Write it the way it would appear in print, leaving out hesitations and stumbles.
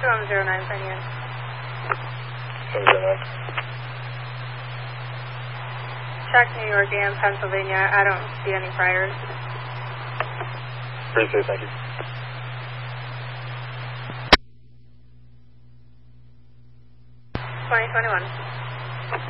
2109 signing in. 709. Check New York and Pennsylvania. I don't see any priors. Pretty safe, thank you. 2021.